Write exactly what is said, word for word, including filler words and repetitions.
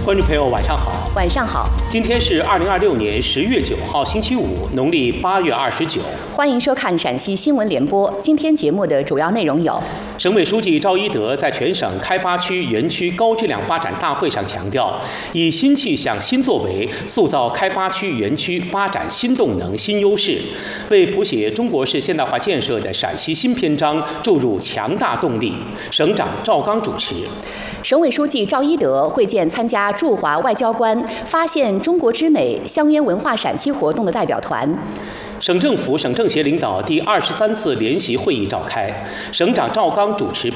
观众朋友，晚上好。 晚上好。 今天是二零二六年十月九号，星期五，农历八月二十九。 欢迎收看陕西新闻联播。今天节目的主要内容有： 省委书记赵一德在全省开发区园区高质量发展大会上强调，以新气象、新作为，塑造开发区园区发展新动能、新优势，为谱写中国式现代化建设的陕西新篇章注入强大动力。省长赵刚主持。 省委书记赵一德会见参加驻华外交官发现中国之美、香烟文化陕西活动的代表团。 省政府、省政协领导第二十三次联席会议召开，省长赵刚主持。